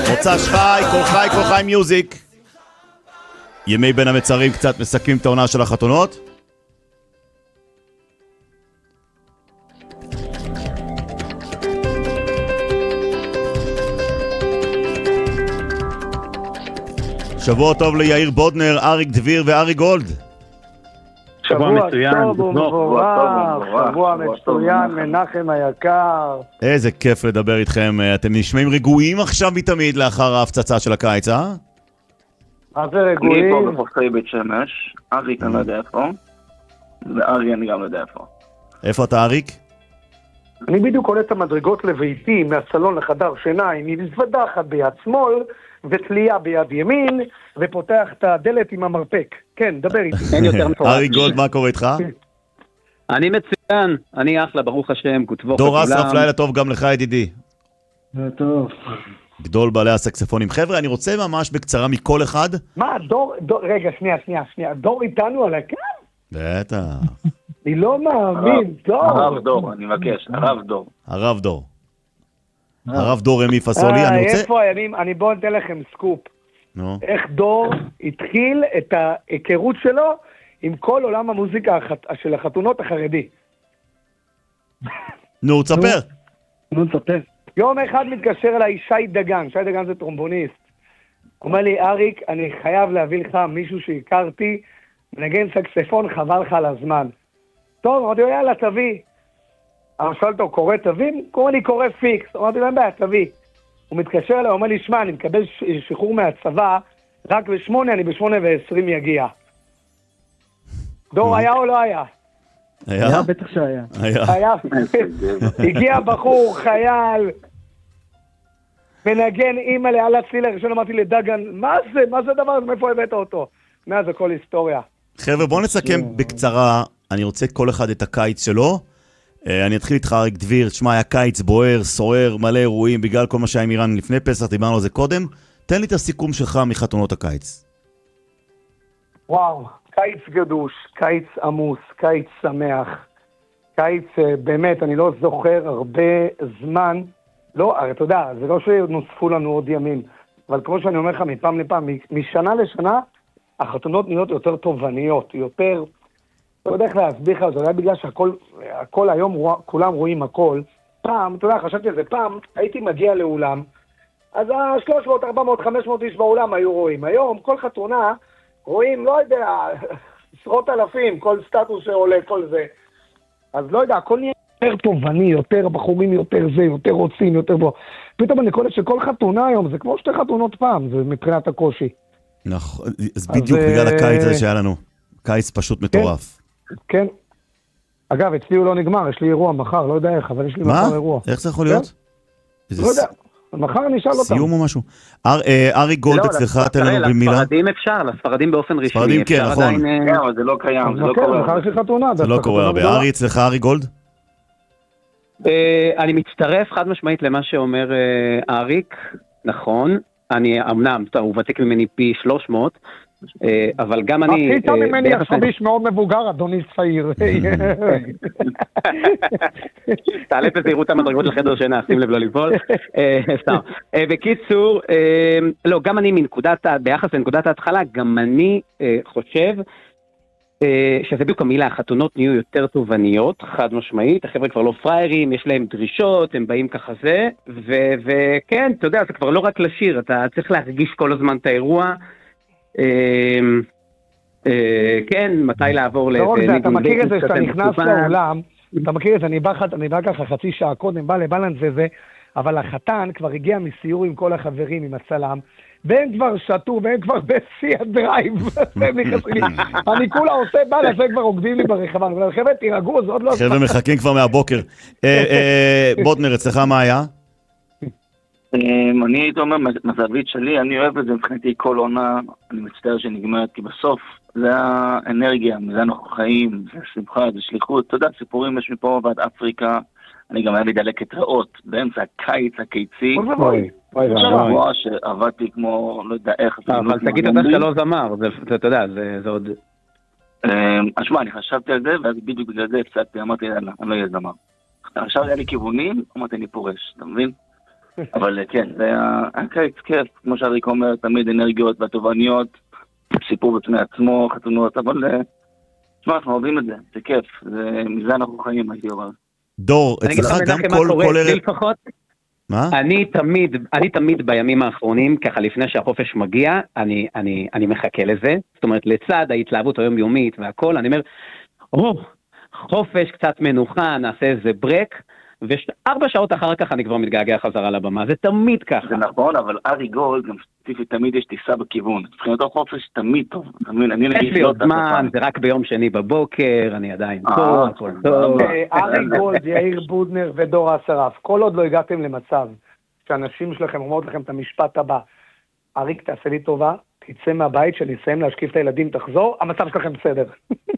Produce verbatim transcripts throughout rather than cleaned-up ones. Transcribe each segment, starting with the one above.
מוצ"ש חי, כל חי, כל חי מיוזיק. ימי בין המצרים קצת מסכמים את העונה של החתונות. שבוע טוב ליאיר בודנר, אריק דביר ואריק גולד. שבוע טוב ומבורך, שבוע מצוין, מנחם היקר. איזה כיף לדבר איתכם, אתם נשמעים רגועים עכשיו מתמיד לאחר ההפצצה של הקיץ, אה? מה זה רגועים? אני פה בחופי בית שמש, אריק אני לא יודע איפה, וארי אני גם לא יודע איפה. איפה אתה אריק? אני בדיוק עולה את המדרגות לביתי, מהסלון לחדר שינה, עם מזוודה אחת ביד שמאל, ותלייה ביד ימין, ופותח את הדלת עם המרפק. כן, דבר איתי. אין יותר מפורט. אריק גולד, מה קורה איתך? אני מצוין, אני אחלה, ברוך השם, כותבו דור אסרף, לילה טוב גם לך ידידי. טוב. גדול בעלי הסקספונים. חבר'ה, אני רוצה ממש בקצרה מכל אחד. מה, דור, דור, רגע, שנייה, שנייה, שנייה, דור איתנו על הקו? בטח. אני לא מאמין, דור. הרב דור, אני מבקש, הרב דור. הרב דור. הרב דור רמי פסולי, אני רוצה... איפה הימים, אני בוא נתן לכם סקופ. נו. איך דור התחיל את ההיכרות שלו עם כל עולם המוזיקה של החתונות החרדי. נו, תספר. נו, תספר. יום אחד מתקשר אליי שי דגן, שי דגן זה טרומבוניסט. הוא אומר לי, אריק, אני חייב להביא לך מישהו שהכרתי, מנגן סקספון, חבל לך על הזמן. טוב, אמרתי לו, יאללה, תביא. אני שואל אותו, קורא תבים? קורא לי, קורא פיקס. אמרתי לו, אין בעיה, תביא. הוא מתקשר אליי, הוא אומר לי, שמע, אני מקבל שחרור מהצבא, רק בשמונה, אני בשמונה ועשרים יגיע. דור, היה או לא היה? היה? היה, בטח שהיה. היה. היה. הגיע בחור, חייל, מנגן אימא'לה על הצליל הראשון, אמרתי לדגן, מה זה? מה זה דבר? מאיפה הבאת אותו? מאז זה כל היסטוריה. חבר'ה, בואו נסכם בקצרה, אני רוצה כל אחד את הקיץ שלו. אני אתחיל איתך אריק דביר, תשמע, היה קיץ בוער, סוער, מלא אירועים, בגלל כל מה שהיה עם איראן לפני פסח, דיברנו על זה קודם. תן לי את הסיכום שלך מחתונות הקיץ. וואו, קיץ גדוש, קיץ עמוס, קיץ שמח, קיץ באמת, אני לא זוכר הרבה זמן, לא, אתה יודע, זה לא שנוספו לנו עוד ימים, אבל כמו שאני אומר לך מפעם לפעם, משנה לשנה, החתונות נהיות יותר תובעניות, יותר, לא יודע איך להסביר לך, זה היה בגלל שהכל, הכל היום, כולם רואים הכל. פעם, אתה יודע, חשבתי על זה, פעם הייתי מגיע לאולם, אז ה-שלוש מאות, ארבע מאות, חמש מאות איש באולם היו רואים. היום, כל חתונה, רואים, לא יודע, עשרות אלפים, כל סטטוס שעולה, כל זה. אז לא יודע, הכל נהיה יותר תובעני, יותר בחורים, יותר זה, יותר רוצים, יותר בו. פתאום אני קולט שכל חתונה היום, זה כמו שתי חתונות פעם, זה מבחינת הקושי. נכון, אז בדיוק בגלל הקיץ הזה שהיה לנו. קיץ פשוט מטורף. כן. אגב, אצלי הוא לא נגמר, יש לי אירוע מחר, לא יודע איך, אבל יש לי מחר אירוע. איך זה יכול להיות? לא יודע, מחר אני אשאל אותם. סיום או משהו. אריק גולד אצלך, תן לנו במילה. לספרדים אפשר, לספרדים באופן רשמי. ספרדים כן, נכון. כן, אבל זה לא קיים, זה לא קורה. מחר יש לי חתונה. זה לא קורה הרבה. ארי אצלך, אריק גולד? אני מצטרף חד משמעית למה שאומר אריק, נכון. אני, אמנם, הוא ותיק ממני פי שלוש מאות, אבל גם אני... עשית ממני חביש מאוד מבוגר, אדוני צעיר. תעלה בזהירות המדרגות לחדר שינה, שים לב לא ליפול. סתם. בקיצור, לא, גם אני מנקודת, ביחס לנקודת ההתחלה, גם אני חושב שזה בדיוק המילה, החתונות נהיו יותר תובעניות, חד משמעית, החבר'ה כבר לא פריירים, יש להם דרישות, הם באים ככה זה, וכן, אתה יודע, זה כבר לא רק לשיר, אתה צריך להרגיש כל הזמן את האירוע, כן, מתי לעבור לאיזה... לא רק זה, אתה מכיר את זה שאתה נכנס לאולם, אתה מכיר את זה, אני בא ככה חצי שעה קודם, בא לבלנס וזה, אבל החתן כבר הגיע מסיור עם כל החברים, עם הצלם, והם כבר שתו, והם כבר בשיא הדרייב, אני כולה עושה בלנס, והם כבר עוקדים לי ברחבה, אבל חבר'ה תירגעו, זה עוד לא... חבר'ה מחכים כבר מהבוקר. בודנר, אצלך מה היה? אני הייתי אומר, מהזווית שלי, אני אוהב את זה מבחינתי כל עונה, אני מצטער שנגמרת, כי בסוף זה האנרגיה, זה אנחנו חיים, זה שמחה, זה שליחות, אתה יודע, סיפורים יש מפה ועד אפריקה, אני גם היה לי דלקת רעות, באמצע הקיץ, הקיצי, שבוע שעבדתי כמו, לא יודע איך, אבל תגיד אותך שלא זמר, אתה יודע, זה עוד... אז שמע, אני חשבתי על זה, ואז בדיוק בגלל זה הפסקתי, אמרתי, יאללה, אני לא אהיה זמר. עכשיו היה לי כיוונים, אמרתי, אני פורש, אתה מבין? אבל כן, זה היה קיץ כיף, כמו שאריק אומר, תמיד אנרגיות והתובעניות, סיפור בפני עצמו, חתונות, אבל תשמע, אנחנו אוהבים את זה, זה כיף, מזה אנחנו חיים, הייתי אומר. דור, אצלך גם כל ערב... מה? אני תמיד, אני תמיד בימים האחרונים, ככה לפני שהחופש מגיע, אני, אני, אני מחכה לזה. זאת אומרת, לצד ההתלהבות היומיומית והכל, אני אומר, או, חופש, קצת מנוחה, נעשה איזה ברק, וארבע שעות אחר כך אני כבר מתגעגע חזרה לבמה. זה תמיד ככה. זה נכון, אבל ארי גולד, גם ספציפית, תמיד יש טיסה בכיוון. מבחינתו חופש תמיד טוב. יש לי עוד זמן, זה רק ביום שני בבוקר, אני עדיין פה, הכל טוב. ארי גולד, יאיר בודנר ודור אסרף, כל עוד לא הגעתם למצב שאנשים שלכם אומרות לכם את המשפט הבא, אריק, תעשה לי טובה, תצא מהבית, שאני אסיים להשקיף את הילדים, תחזור, המצב שלכם בסדר.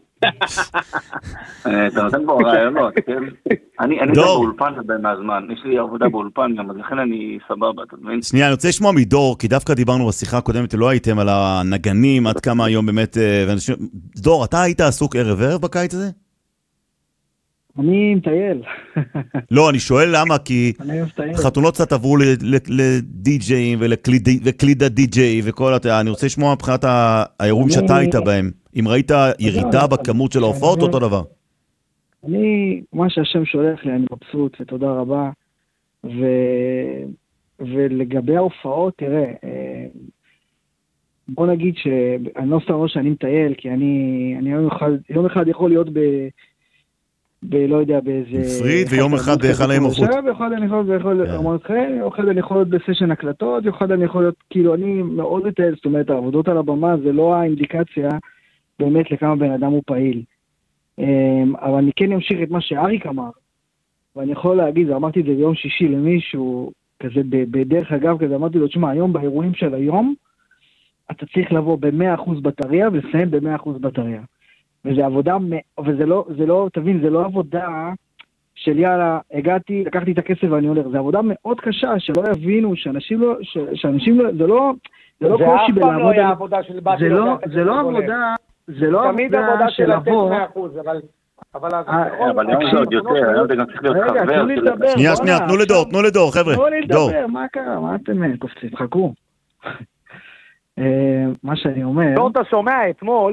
אתה נותן פה רעיונות, כן? אני אני באולפן הרבה מהזמן, יש לי עבודה באולפן גם, אז לכן אני סבבה, אתה מבין? שנייה, אני רוצה לשמוע מדור, כי דווקא דיברנו בשיחה הקודמת, לא הייתם על הנגנים, עד כמה היום באמת... דור, אתה היית עסוק ערב ערב בקיץ הזה? אני מטייל. לא, אני שואל למה, כי חתונות קצת עברו לדי-ג'אים וקלידה די-ג'יי וכל... אני רוצה לשמוע מבחינת האירועים שאתה היית בהם. אם ראית ירידה בכמות של ההופעות, אותו דבר. אני, מה שהשם שולח לי, אני מבסוט, ותודה רבה. ולגבי ההופעות, תראה, בוא נגיד שאני לא סתם אומר שאני מטייל, כי אני יום אחד יכול להיות ב... בלא יודע באיזה... פריד, ויום אחד באחד האימוחות. יום אחד אני יכול להיות אמרתכם, יום אחד אני יכול להיות בסשן הקלטות, יום אחד אני יכול להיות, כאילו אני מאוד מטייל, זאת אומרת, העבודות על הבמה זה לא האינדיקציה באמת לכמה בן אדם הוא פעיל. אבל אני כן אמשיך את מה שאריק אמר, ואני יכול להגיד, ואמרתי את זה ביום שישי למישהו, כזה בדרך אגב, כזה אמרתי לו, תשמע, היום באירועים של היום, אתה צריך לבוא ב-מאה אחוז בטריה, ולסיים ב-מאה אחוז בטריה. וזה עבודה, וזה לא, זה לא, תבין, זה לא עבודה של יאללה, הגעתי, לקחתי את הכסף ואני הולך. זה עבודה מאוד קשה, שלא יבינו, שאנשים לא, שאנשים לא, זה לא, זה לא קושי בלעבוד. זה אף פעם לא היה עבודה של באתי. זה לא, זה לא עבודה, זה לא עבודה של לבוא. אבל, אבל, אבל היום זה עוד יותר, היום זה גם צריך להיות חבר. שנייה, שנייה, תנו לדור, תנו לדור, חבר'ה. תנו לי לדבר, מה קרה, מה אתם קופצים, חכו. מה שאני אומר... לא, אתה שומע אתמול,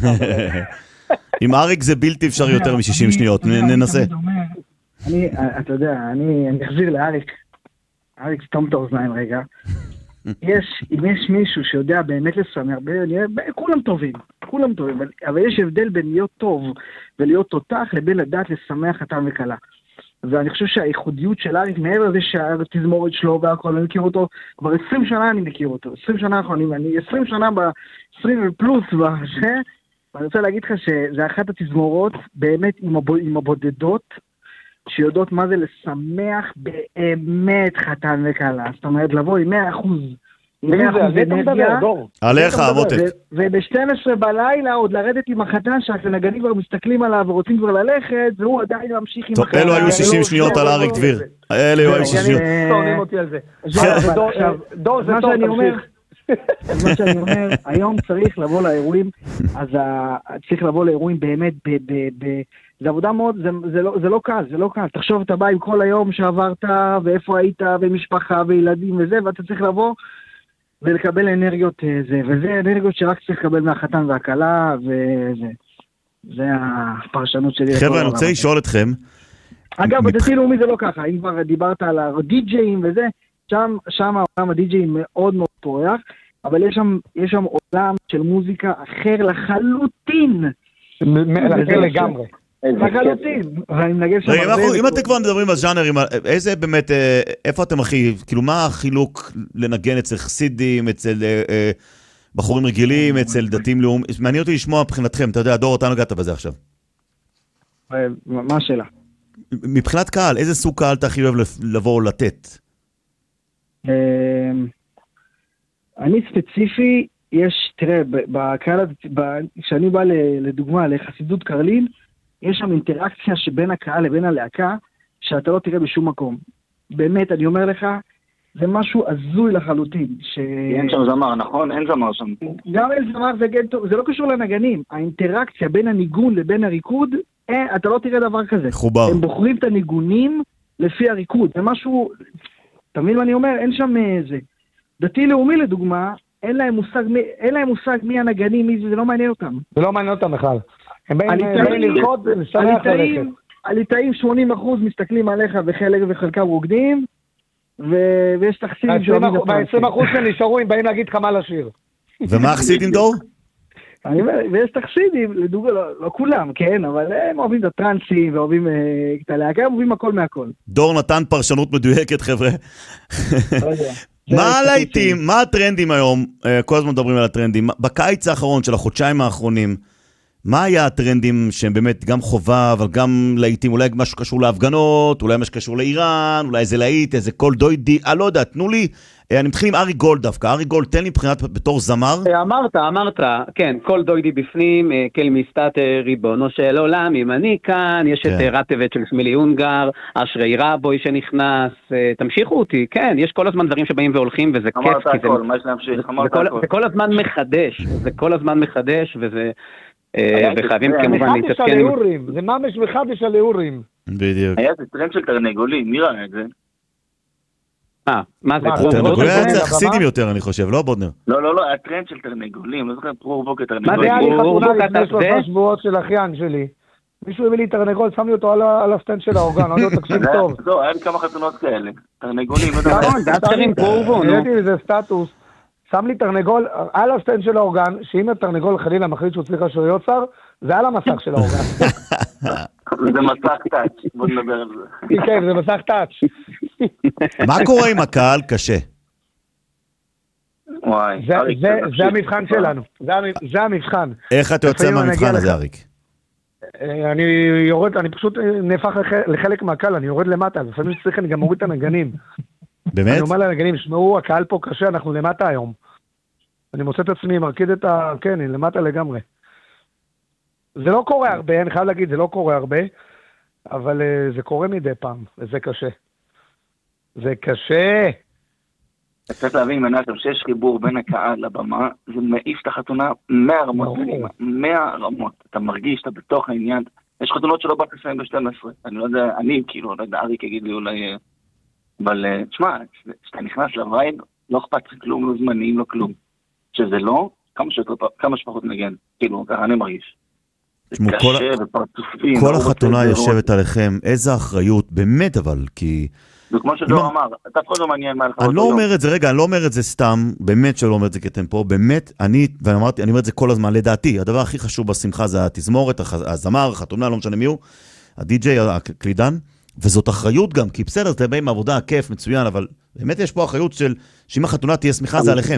עם אריק זה בלתי אפשרי יותר מ-שישים שניות, ננסה. אני, אתה יודע, אני אחזיר לאריק, אריק סתום את האוזניים רגע. יש, אם יש מישהו שיודע באמת לשמח, כולם טובים, כולם טובים, אבל יש הבדל בין להיות טוב ולהיות תותח לבין לדעת לשמח חתן וכלה. ואני חושב שהייחודיות של אריק, מעבר לזה שהתזמורת שלו והכל, אני מכיר אותו, כבר עשרים שנה אני מכיר אותו, עשרים שנה האחרונים, אני עשרים שנה ב-עשרים פלוס, וזה, ואני רוצה להגיד לך שזה אחת התזמורות, באמת עם, הבוד, עם הבודדות, שיודעות מה זה לשמח באמת חתן וכלה, זאת אומרת, לבוא עם מאה אחוז, עם מאה אחוז אנרגיה, עליך, מותק. וב-שתים עשרה בלילה עוד לרדת עם החתן, שהנגנים כבר מסתכלים עליו ורוצים כבר ללכת, והוא עדיין ממשיך עם החתן. טוב, אלו היו שישים שניות על אריק דביר. אלו היו שישים שניות. שונאים אותי על זה. דור, זה טוב, תמשיך. מה שאני אומר, היום צריך לבוא לאירועים, אז צריך לבוא לאירועים באמת, זה עבודה מאוד, זה לא קל, זה לא קל. תחשוב, אתה בא עם כל היום שעברת, ואיפה היית, ומשפחה, וילדים וזה, ואתה צריך לבוא ולקבל אנרגיות זה, וזה אנרגיות שרק צריך לקבל מהחתן והכלה, וזה. זה הפרשנות שלי. חבר'ה, אני רוצה לשאול אתכם. אגב, בדתי לאומי זה לא ככה, אם כבר דיברת על הדי-ג'אים וזה, שם, שם העולם הדי-ג'אים מאוד מאוד פורח, אבל יש שם, יש שם עולם של מוזיקה אחר לחלוטין. לגמרי. לחלוטין. ואני מנגן שם הרבה... אם אתם כבר מדברים על ז'אנרים, איזה באמת, איפה אתם הכי, כאילו מה החילוק לנגן אצל חסידים, אצל בחורים רגילים, אצל דתיים לאומיים? מעניין אותי לשמוע מבחינתכם, אתה יודע, דור, אתה נגעת בזה עכשיו. מה השאלה? מבחינת קהל, איזה סוג קהל אתה הכי אוהב לבוא לתת? אני ספציפי, יש, תראה, בקהל, כשאני בא לדוגמה לחסידות קרלין, יש שם אינטראקציה שבין הקהל לבין הלהקה, שאתה לא תראה בשום מקום. באמת, אני אומר לך, זה משהו הזוי לחלוטין. אין שם זמר, נכון? אין זמר שם. גם אין זמר, זה לא קשור לנגנים. האינטראקציה בין הניגון לבין הריקוד, אתה לא תראה דבר כזה. חובר. הם בוחרים את הניגונים לפי הריקוד. זה משהו... אתה מבין מה אני אומר? אין שם איזה. דתי לאומי לדוגמה, אין להם מושג, אין להם מושג מי הנגנים, מי זה, זה לא מעניין אותם. זה לא מעניין אותם בכלל. הם באים לרקוד ולשמח ללכת. הליטאים שמונים אחוז מסתכלים עליך וחלק וחלקם רוקדים, ויש תחסידים ב-עשרים אחוז שנשארו אם באים להגיד לך מה לשיר. ומה החסידים דור? אני אומר, ויש תחסידים, לדוגמה, לא כולם, כן, אבל הם אוהבים את הטרנסים, ואוהבים את הלהקה, הם אוהבים הכל מהכל. דור נתן פרשנות מדויקת, חבר'ה. מה הלהיטים, מה הטרנדים היום, כל הזמן מדברים על הטרנדים, בקיץ האחרון של החודשיים האחרונים, מה היה הטרנדים שהם באמת גם חובה, אבל גם להיטים, אולי משהו קשור להפגנות, אולי משהו קשור לאיראן, אולי איזה להיט, איזה קול דוידי, אני לא יודע, תנו לי, אני מתחיל עם ארי גולד דווקא, ארי גולד, תן לי מבחינת בתור זמר. אמרת, אמרת, כן, קול דוידי בפנים, כל מסתתר, ריבונו של עולם, אם אני כאן, יש את רטבת של סמילי אונגר, אשרי רבוי שנכנס, תמשיכו אותי, כן, יש כל הזמן דברים שבאים והולכים, וזה כיף. אמרת הכל, מה יש להמשיך, אמרת הכל. זה כל הזמן מחדש, זה כל הזמן מחדש, וזה... וחייבים כמובן להתעדכן. זה ממש מחדש על האורים. בדיוק. היה זה טרנד של תרנגולים, מי ראה את זה? אה, מה זה? תרנגולים היה צריך חסידים יותר, אני חושב, לא בודנר? לא, לא, לא, היה טרנד של תרנגולים, לא זוכר, פרור בוקר מה תרנגולים. זה היה לי חתונה לפני שלושה שבועות של אחיין שלי? מישהו הביא לי תרנגול, שם לי אותו על הסטנד של האורגן, עוד לא תקשיב טוב. לא, היה לי כמה חתונות כאלה, תרנגולים. זה סטטוס. שם לי תרנגול על הסטנד של האורגן, שאם התרנגול חלילה מחליט שהוא צריך לשאול יוצר, זה על המסך של האורגן. זה מסך טאץ', בוא נדבר על זה. כן, זה מסך טאץ'. מה קורה עם הקהל? קשה. וואי. זה המבחן שלנו, זה המבחן. איך אתה יוצא מהמבחן הזה, אריק? אני יורד, אני פשוט נהפך לחלק מהקהל, אני יורד למטה, לפעמים שצריך אני גם מוריד את הנגנים. באמת? אני אומר לנגנים, שמעו, הקהל פה קשה, אנחנו למטה היום. אני מוצא את עצמי, מרקיד את ה... כן, אני למטה לגמרי. זה לא קורה הרבה, אני חייב להגיד, זה לא קורה הרבה, אבל uh, זה קורה מדי פעם, וזה קשה. זה קשה. אתה צריך להבין, מנהל, שיש חיבור בין הקהל לבמה, זה מעיף את החתונה מאה רמות, מאה רמות. אתה מרגיש, אתה בתוך העניין. יש חתונות שלא באת לסיים ב-שתים עשרה. אני לא יודע, אני כאילו, לא יודע, אריק יגיד לי אולי... אבל, תשמע, כשאתה נכנס לווייב, לא אכפת כלום, לא זמנים, לא כלום. שזה לא, כמה שפחות נגן. כאילו, ככה אני מרגיש. זה קשה ופרצופים. כל החתונה יושבת עליכם, איזה אחריות, באמת אבל, כי... וכמו שדור אמר, אתה כל לא מעניין מה לך אותו יום. אני לא אומר את זה, רגע, אני לא אומר את זה סתם, באמת שלא אומר את זה כטמפו, באמת, אני, ואני אמרתי, אני אומר את זה כל הזמן, לדעתי, הדבר הכי חשוב בשמחה זה התזמורת, הזמר, החתונה, לא משנה מי הוא, הדי-ג'יי, הקלידן, וזאת אחריות גם, כי בסדר, אתם באים מעבודה, כיף, מצוין, אבל באמת יש פה אחריות של, שאם החתונה תהיה שמחה, זה עליכם.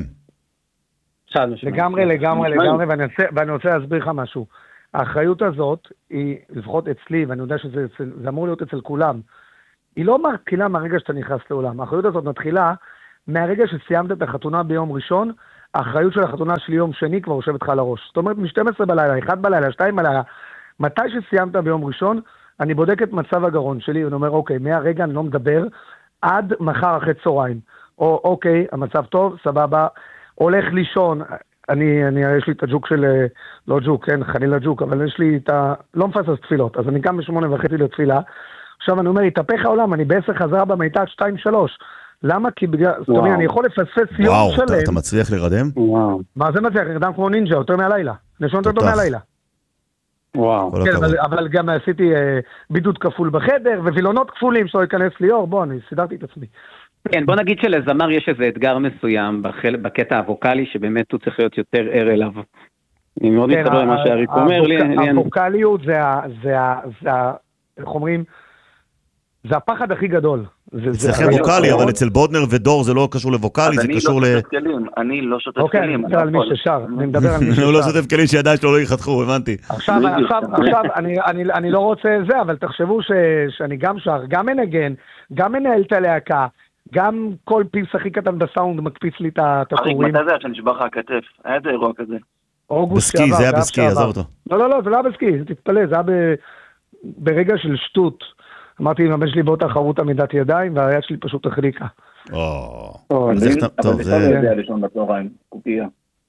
לגמרי, לגמרי, לגמרי, ואני רוצה להסביר לך משהו. האחריות הזאת, היא לפחות אצלי, ואני יודע שזה אמור להיות אצל כולם, היא לא מתחילה מהרגע שאתה נכנס לעולם. האחריות הזאת מתחילה מהרגע שסיימת את החתונה ביום ראשון, האחריות של החתונה שלי יום שני כבר יושבת לך על הראש. זאת אומרת, מ-שתים עשרה בלילה, אחת בלילה, שתיים בלילה, מתי שסיימת ביום ראשון, אני בודק את מצב הגרון שלי, ואני אומר, אוקיי, מהרגע אני לא מדבר, עד מחר אחרי צהריים. או, אוקיי, המצב טוב, סבבה, הולך לישון, אני, אני, יש לי את הג'וק של, לא ג'וק, כן, חלילה ג'וק, אבל יש לי את ה... לא מפסס תפילות, אז אני קם בשמונה וחצי לתפילה, עכשיו אני אומר, התהפך העולם, אני בעשר חזרה במיטה עד שתיים שלוש. למה? כי בגלל, זאת אומרת, אני יכול לפספס יום וואו, שלם. וואו, אתה מצליח להירדם? וואו. מה זה מצליח? נרדם כמו נינג'ה, יותר מהלילה. נשון יותר מהלילה. וואו. כן, אבל, אבל גם עשיתי אה, בידוד כפול בחדר, ווילונות כפולים שלא ייכנס לי אור, בוא, אני סידרתי את עצמי. כן, בוא נגיד שלזמר יש איזה אתגר מסוים בחל... בקטע הווקלי, שבאמת הוא צריך להיות יותר ער אליו. אני מאוד כן, מתחבר למה שאריק אומר לי. הווקליות זה, זה, זה, איך אומרים, זה הפחד הכי גדול. אצלכם ווקלי, אבל אצל בודנר ודור זה לא קשור לווקלי, זה קשור ל... אני לא שוטף כלים. כלים. אוקיי, אני מדבר על מי ששר, אני מדבר על מי ששר. הוא לא שוטף כלים שידע שלא יחתכו, הבנתי. עכשיו, עכשיו, אני לא רוצה זה, אבל תחשבו שאני גם שר, גם מנגן, גם מנהל את הלהקה, גם כל פיס הכי קטן בסאונד מקפיץ לי את התורים. אריק, מתי זה היה שנשבר לך הכתף? היה איזה אירוע כזה? בסקי, זה היה בסקי, עזוב אותו. לא, לא, לא, זה לא היה בסקי, תתפלא, זה היה ברגע של שטות. אמרתי, אם הבן שלי בוא תחרות עמידת ידיים, והיד שלי פשוט החליקה. או, אבל זה לא יודע לישון בצהריים, קופייה.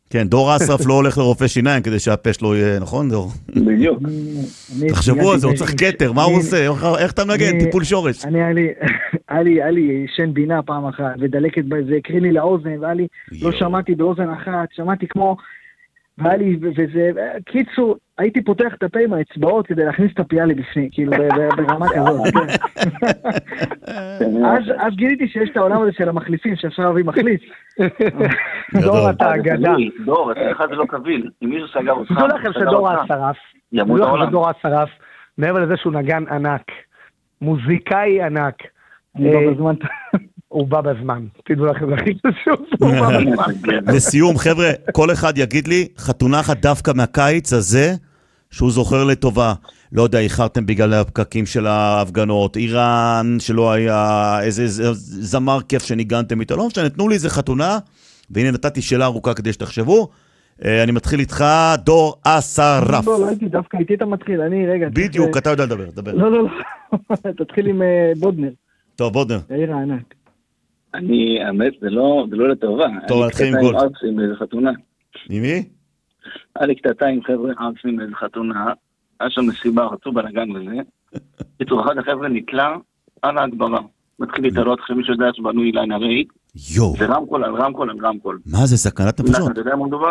כן, דור אסרף לא הולך לרופא שיניים כדי שהפה שלו יהיה, נכון דור? בדיוק. תחשבו על זה, הוא צריך קטר, מה הוא עושה? איך אתה מנגן? טיפול שורש. אני, היה לי שן בינה פעם אחת, ודלקת בזה, הקרין לי לאוזן, והיה לי, לא שמעתי באוזן אחת, שמעתי כמו, והיה לי, וזה, קיצור, הייתי פותח את הפה עם האצבעות כדי להכניס את הפייה לי בפני, כאילו, ברמה כזאת, כן. אז גיליתי שיש את העולם הזה של המחליפים, שאפשר להביא מחליף. דור אתה אגדה. דור, אצלך זה לא קביל. אם מישהו סגר אותך... תדעו לכם שדור אסרף, ימות העולם. דור אסרף, מעבר לזה שהוא נגן ענק, מוזיקאי ענק. הוא בא בזמן. תדעו לכם לכי שוב, הוא בא בזמן. לסיום, חבר'ה, כל אחד יגיד לי, חתונה אחת דווקא מהקיץ הזה, שהוא זוכר לטובה. לא יודע, איחרתם בגלל הפקקים של ההפגנות, איראן שלא היה, איזה זמר כיף שניגנתם איתו, לא משנה, תנו לי איזה חתונה, והנה נתתי שאלה ארוכה כדי שתחשבו. אני מתחיל איתך, דור אסרף. לא, לא הייתי, דווקא איתי אתה מתחיל, אני רגע. בדיוק, אתה יודע לדבר, דבר. לא, לא, לא, תתחיל עם בודנר. טוב, בודנר. העיר הענק. אני, האמת, זה לא לטובה. טוב, נתחיל עם גולד. אני קטעתי עם איזה חתונה. עם מי? היה לי קטעתי עם חבר'ה ארצים עם איזה חתונה, היה שם מסיבה, רצו בלגן וזה. בצור אחד החבר'ה נתלה על ההגברה. מתחיל להתעלות אחרי מישהו יודע שבנו אילן הרי. יו. זה רמקול על רמקול על רמקול. מה זה, סכנת נפשות? אתה יודע מה מדובר?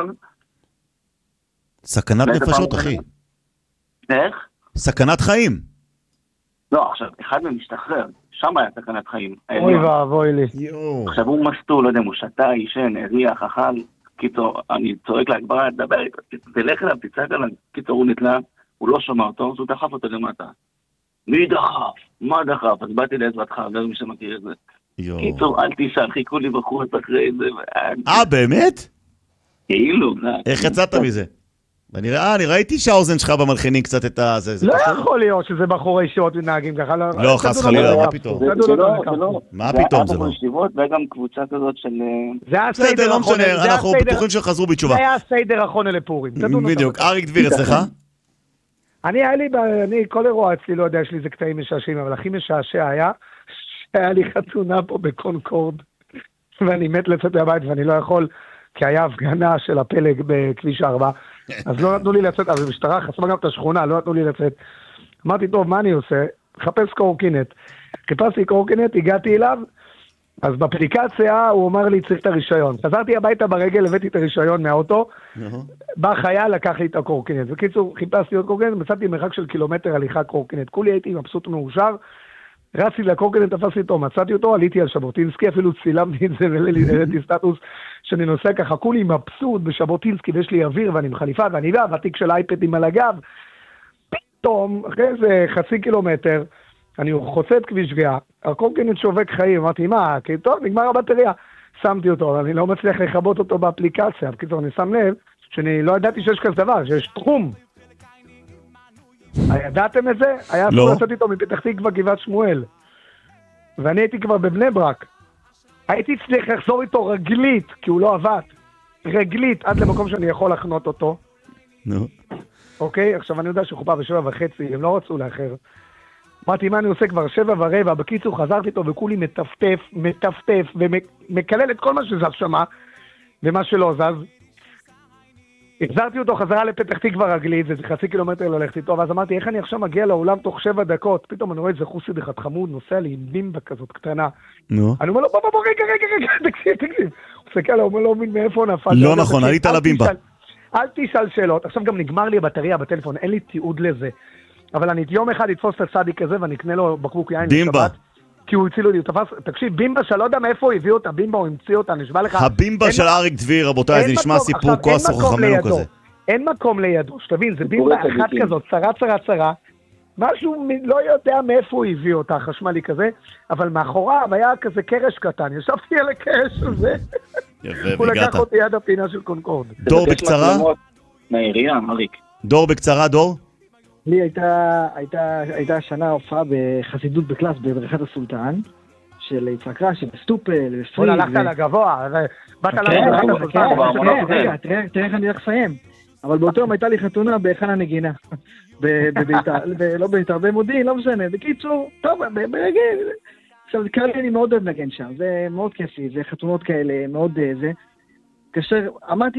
סכנת נפשות, אחי. איך? סכנת חיים. לא, עכשיו, אחד מהם משתחרר. שם היה סכנת חיים. אוי ואבוי לי. עכשיו הוא מסטול, לא יודע, הוא שתה, ישן, הריח, אכל. קיצור, אני צועק להגברה, דבר איתו, תלך אליו, תצעק עליו. קיצור, הוא נתלה, הוא לא שמע אותו, אז הוא דחף אותו למטה. מי דחף? מה דחף? אז באתי לעזרתך, לא מי שמכיר את זה. קיצור, אל תיסע, חיכו לי בחוץ אחרי זה. אה, באמת? כאילו, איך יצאת מזה? אני ראיתי שהאוזן שלך במלחינים קצת את הזה. לא יכול להיות שזה בחורי ישיבות ונהגים ככה. לא, חס חלילה, מה פתאום? מה פתאום זה לא? וגם קבוצה כזאת של... זה היה סיידר לא משנה, אנחנו בטוחים שחזרו בתשובה. זה היה סיידר אחרונה לפורים. בדיוק, אריק דביר אצלך? אני, היה לי, אני, כל אירוע אצלי, לא יודע, יש לי איזה קטעים משעשעים, אבל הכי משעשע היה שהיה לי חתונה פה בקונקורד, ואני מת לצאת מהבית ואני לא יכול, כי היה הפגנה של הפלג בכביש ארבע, אז לא נתנו לי לצאת, אז המשטרה חסמה גם את השכונה, לא נתנו לי לצאת. אמרתי, טוב, מה אני עושה? חפש קורקינט. חיפשתי קורקינט, הגעתי אליו, אז באפליקציה הוא אומר לי, צריך את הרישיון. חזרתי הביתה ברגל, הבאתי את הרישיון מהאוטו, בא חייל, לקח לי את הקורקינט. בקיצור, חיפשתי עוד קורקינט, מצאתי מרחק של קילומטר הליכה קורקינט. כולי הייתי מבסוט מאושר, רצתי לקורקינט, תפסתי אותו, מצאתי אותו, עליתי על שבוטינסקי, אפילו צילמתי את זה, והעליתי סטטוס שאני נוסע ככה, כולי מבסוט בשבוטינסקי, ויש לי אוויר, ואני מחליפה, ואני בא, ותיק של אייפדים על הגב. פתאום, אחרי איזה חצי קילומטר, אני חוצה את כביש גאה, הקורקינט שובק חיים, אמרתי, מה, כי טוב, נגמר הבטריה. שמתי אותו, אני לא מצליח לחבות אותו באפליקציה, בקיצור, אני שם לב שאני לא ידעתי שיש כזה דבר, שיש תחום. ידעתם את זה? היה אסור לצאת איתו מפתח תקווה גבעת שמואל. ואני הייתי כבר בבני ברק. הייתי צריך לחזור איתו רגלית, כי הוא לא עבד. רגלית, עד למקום שאני יכול לחנות אותו. נו. אוקיי? עכשיו אני יודע שחופה בשבע וחצי, הם לא רצו לאחר. אמרתי, מה אני עושה כבר שבע ורבע? בקיצור, חזרתי איתו וכולי מטפטף, מטפטף, ומקלל את כל מה שזז שמה, ומה שלא זז. החזרתי אותו חזרה לפתח תקווה רגלית, וזה חצי קילומטר ללכת איתו, ואז אמרתי, איך אני עכשיו מגיע לאולם תוך שבע דקות? פתאום אני רואה איזה חוסיד אחד חמוד, נוסע לי עם בימבה כזאת קטנה. נו. אני אומר לו, בוא, בוא, בוא, רגע, רגע, רגע, תקשיב, תקשיב. הוא מסתכל, הוא אומר, לא מבין מאיפה נפל. לא נכון, עלית על הבימבה. אל תשאל שאלות. עכשיו גם נגמר לי הבטריה בטלפון, אין לי תיעוד לזה. אבל אני יום אחד אתפוס את הצדיק הזה, ואני אקנה לו בקבוק יין בשבת. כי הוא הציל אותי, הוא תפס, תקשיב, בימבה שלא יודע מאיפה הוא הביא אותה, בימבה הוא המציא אותה, נשבע לך. הבימבה של אריק דביר, רבותיי, זה נשמע סיפור כוס וחכמנו כזה. אין מקום לידו, שתבין, זה בימבה אחת כזאת, צרה, צרה, צרה, משהו לא יודע מאיפה הוא הביא אותה, חשמלי כזה, אבל מאחוריו היה כזה קרש קטן, ישבתי על הקרש הזה, הוא לקח אותי עד הפינה של קונקורד. דור בקצרה? מהעירייה, אריק. דור בקצרה, דור? לי הייתה, הייתה, הייתה שנה הופעה בחסידות בקלאס בבריכת הסולטן, של יצחק רש"י, בסטופל, הוא הלכת לגבוה, באת לבריכת הסולטן. רגע, תראה איך אני הולך לסיים. אבל באותו יום הייתה לי חתונה בהיכל הנגינה. בביתר, לא ביתר, במודיעין, לא משנה. בקיצור, טוב, ברגל. עכשיו, כרגע אני מאוד אוהב לנגן שם, זה מאוד כיפי, זה חתונות כאלה, מאוד זה. כאשר אמרתי,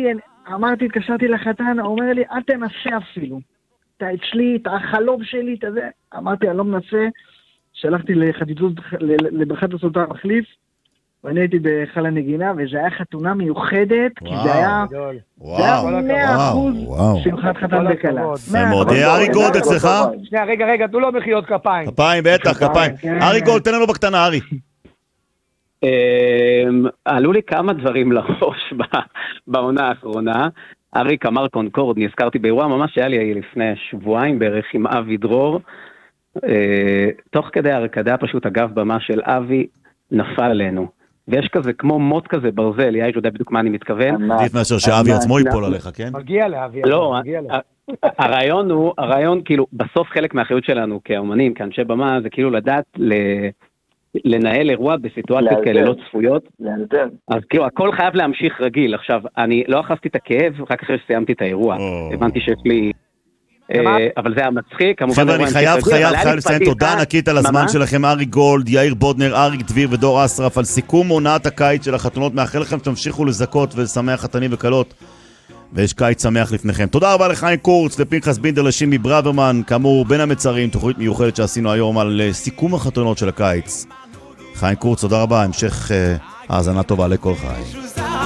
אמרתי, התקשרתי לחתן, הוא אומר לי, אל תנסה אפילו. אתה אצלי, אתה החלום שלי, אתה זה. אמרתי, אני לא מנסה. שלחתי לחדיצות, לברכת הסולטן מחליף, ואני הייתי בהיכל הנגינה, וזה היה חתונה מיוחדת, כי זה היה מאה אחוז שמחת חתן וכלה. זה מאוד. ארי גולד אצלך? שנייה, רגע, רגע, תנו לו מחיאות כפיים. כפיים, בטח, כפיים. ארי גולד, תן לנו בקטנה, ארי. עלו לי כמה דברים לראש בעונה האחרונה. אריק אמר קונקורד, נזכרתי באירוע ממש שהיה לי לפני שבועיים בערך עם אבי דרור, תוך כדי הרקדה פשוט אגב במה של אבי נפל עלינו, ויש כזה כמו מוט כזה ברזל, יאיר יודע בדיוק מה אני מתכוון. עדיף מאשר שאבי עצמו ייפול עליך, כן? מגיע לאבי. לא, הרעיון הוא, הרעיון כאילו בסוף חלק מהאחריות שלנו כאומנים, כאנשי במה, זה כאילו לדעת לנהל אירוע בסיטואציות כאלה לא צפויות, אז כאילו הכל חייב להמשיך רגיל. עכשיו אני לא אחזתי את הכאב רק אחרי שסיימתי את האירוע, הבנתי שיש לי, אבל זה היה מצחיק. חבר'ה, אני חייב, חייב, חייב לציין תודה ענקית על הזמן שלכם, ארי גולד, יאיר בודנר, אריק דביר ודור אסרף, על סיכום עונת הקיץ של החתונות. מאחל לכם שתמשיכו לזכות ולשמח חתנים וקלות, ויש קיץ שמח לפניכם. תודה רבה לחיים קורץ, לפנחס בינדר, לשימי ברוורמן, כאמור בין המצרים, תוכנית מיוחדת שעשינו היום על סיכום החתונות של הקיץ. חיים קורץ, תודה רבה, המשך האזנה טובה לכל חיים.